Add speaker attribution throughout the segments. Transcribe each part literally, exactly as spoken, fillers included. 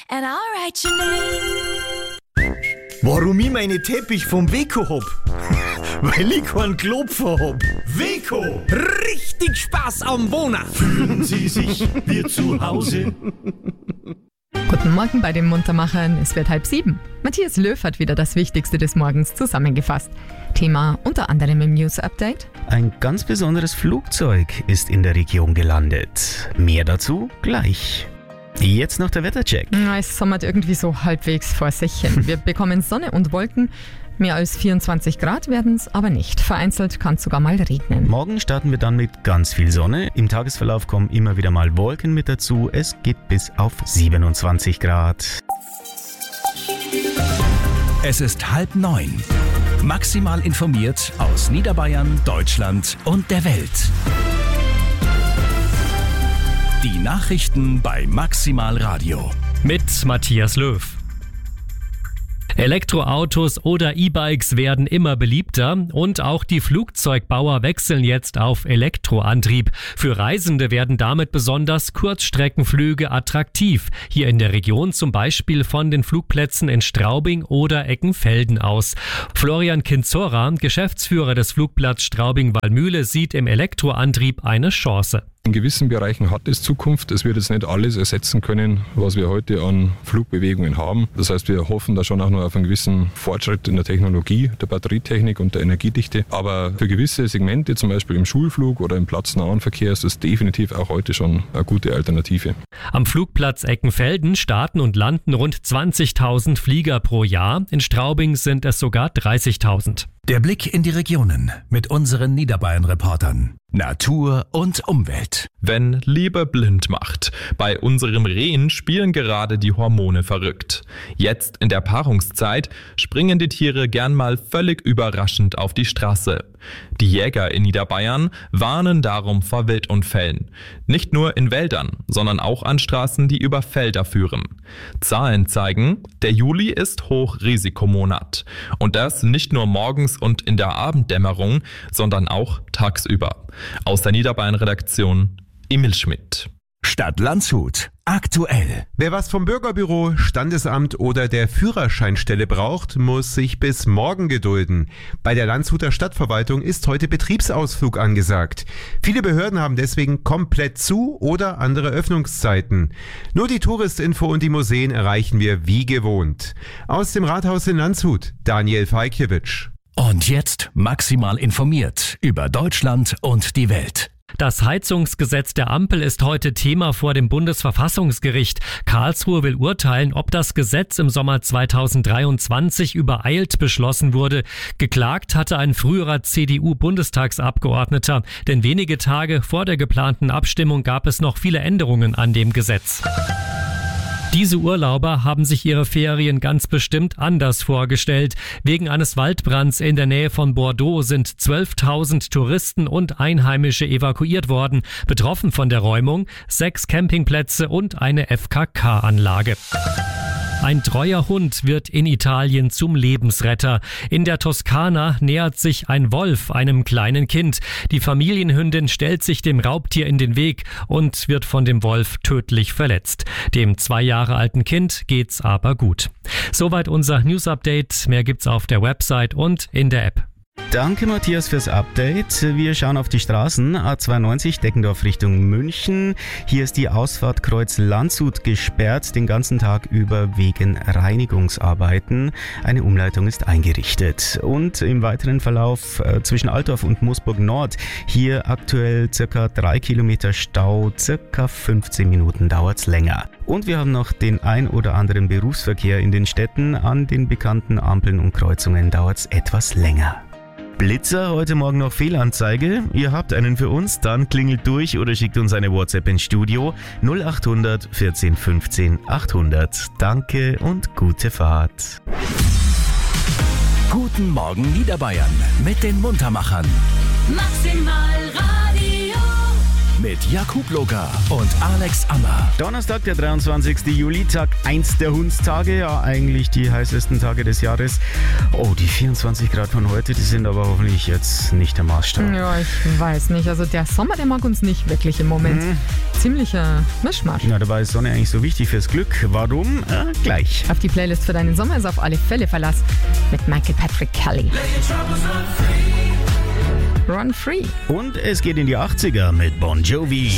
Speaker 1: and I'll write your name.
Speaker 2: Warum ich meine Teppich vom Weco hab? Weil ich keinen Klopfer hab. Weco, richtig Spaß am Wohnen. Fühlen Sie sich wie zu Hause.
Speaker 3: Guten Morgen bei den Muntermachern, es wird halb sieben. Matthias Löw hat wieder das Wichtigste des Morgens zusammengefasst. Thema unter anderem im News-Update.
Speaker 4: Ein ganz besonderes Flugzeug ist in der Region gelandet. Mehr dazu gleich. Jetzt noch der Wettercheck.
Speaker 3: Es sommert irgendwie so halbwegs vor sich hin. Wir bekommen Sonne und Wolken. Mehr als vierundzwanzig Grad werden es aber nicht. Vereinzelt kann es sogar mal regnen.
Speaker 4: Morgen starten wir dann mit ganz viel Sonne. Im Tagesverlauf kommen immer wieder mal Wolken mit dazu. Es geht bis auf siebenundzwanzig Grad.
Speaker 5: Es ist halb neun. Maximal informiert aus Niederbayern, Deutschland und der Welt. Die Nachrichten bei Maximal Radio.
Speaker 6: Mit Matthias Löw. Elektroautos oder E-Bikes werden immer beliebter und auch die Flugzeugbauer wechseln jetzt auf Elektroantrieb. Für Reisende werden damit besonders Kurzstreckenflüge attraktiv. Hier in der Region zum Beispiel von den Flugplätzen in Straubing oder Eckenfelden aus. Florian Kinzora, Geschäftsführer des Flugplatz Straubing-Wallmühle, sieht im Elektroantrieb eine Chance.
Speaker 7: In gewissen Bereichen hat es Zukunft. Es wird jetzt nicht alles ersetzen können, was wir heute an Flugbewegungen haben. Das heißt, wir hoffen da schon auch noch auf einen gewissen Fortschritt in der Technologie, der Batterietechnik und der Energiedichte. Aber für gewisse Segmente, zum Beispiel im Schulflug oder im platznahen Verkehr, ist das definitiv auch heute schon eine gute Alternative.
Speaker 6: Am Flugplatz Eckenfelden starten und landen rund zwanzigtausend Flieger pro Jahr. In Straubing sind es sogar dreißigtausend.
Speaker 5: Der Blick in die Regionen mit unseren Niederbayern-Reportern. Natur und Umwelt.
Speaker 8: Wenn Liebe blind macht. Bei unserem Rehen spielen gerade die Hormone verrückt. Jetzt in der Paarungszeit springen die Tiere gern mal völlig überraschend auf die Straße. Die Jäger in Niederbayern warnen darum vor Wildunfällen. Nicht nur in Wäldern, sondern auch an Straßen, die über Felder führen. Zahlen zeigen, der Juli ist Hochrisikomonat. Und das nicht nur morgens und in der Abenddämmerung, sondern auch tagsüber. Aus der Niederbayern-Redaktion Emil Schmidt.
Speaker 5: Stadt Landshut. Aktuell.
Speaker 9: Wer was vom Bürgerbüro, Standesamt oder der Führerscheinstelle braucht, muss sich bis morgen gedulden. Bei der Landshuter Stadtverwaltung ist heute Betriebsausflug angesagt. Viele Behörden haben deswegen komplett zu oder andere Öffnungszeiten. Nur die Touristinfo und die Museen erreichen wir wie gewohnt. Aus dem Rathaus in Landshut, Daniel Fajkiewicz.
Speaker 5: Und jetzt maximal informiert über Deutschland und die Welt.
Speaker 6: Das Heizungsgesetz der Ampel ist heute Thema vor dem Bundesverfassungsgericht. Karlsruhe will urteilen, ob das Gesetz im Sommer zweitausenddreiundzwanzig übereilt beschlossen wurde. Geklagt hatte ein früherer C D U-Bundestagsabgeordneter, denn wenige Tage vor der geplanten Abstimmung gab es noch viele Änderungen an dem Gesetz. Diese Urlauber haben sich ihre Ferien ganz bestimmt anders vorgestellt. Wegen eines Waldbrands in der Nähe von Bordeaux sind zwölftausend Touristen und Einheimische evakuiert worden. Betroffen von der Räumung sechs Campingplätze und eine F K K-Anlage. Ein treuer Hund wird in Italien zum Lebensretter. In der Toskana nähert sich ein Wolf einem kleinen Kind. Die Familienhündin stellt sich dem Raubtier in den Weg und wird von dem Wolf tödlich verletzt. Dem zwei Jahre alten Kind geht's aber gut. Soweit unser News-Update. Mehr gibt's auf der Website und in der App.
Speaker 4: Danke Matthias fürs Update. Wir schauen auf die Straßen. A zweiundneunzig Deckendorf Richtung München. Hier ist die Ausfahrt Kreuz Landshut gesperrt, den ganzen Tag über wegen Reinigungsarbeiten. Eine Umleitung ist eingerichtet. Und im weiteren Verlauf äh, zwischen Altdorf und Moosburg Nord. Hier aktuell circa drei Kilometer Stau, circa fünfzehn Minuten dauert's länger. Und wir haben noch den ein oder anderen Berufsverkehr in den Städten. An den bekannten Ampeln und Kreuzungen dauert's etwas länger. Blitzer, heute Morgen noch Fehlanzeige. Ihr habt einen für uns, dann klingelt durch oder schickt uns eine WhatsApp ins Studio null acht hundert vierzehn fünfzehn achthundert. Danke und gute Fahrt.
Speaker 5: Guten Morgen Niederbayern mit den Muntermachern.
Speaker 1: Maximal Radio.
Speaker 5: mit Jakub Loga und Alex Ammer.
Speaker 4: Donnerstag, der dreiundzwanzigster Juli, Tag eins der Hundstage, ja eigentlich die heißesten Tage des Jahres. Oh, die vierundzwanzig Grad von heute, die sind aber hoffentlich jetzt nicht der Maßstab.
Speaker 3: Ja, ich weiß nicht. Also der Sommer, der mag uns nicht wirklich im Moment. Mhm. Ziemlicher Mischmasch.
Speaker 4: Na, dabei ist Sonne eigentlich so wichtig fürs Glück. Warum? Äh, gleich.
Speaker 3: Auf die Playlist für deinen Sommer ist auf alle Fälle Verlass mit Michael Patrick Kelly. Run Free.
Speaker 4: Und es geht in die achtziger mit Bon Jovi.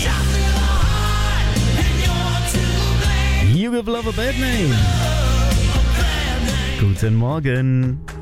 Speaker 4: You give love a bad name. Guten Morgen.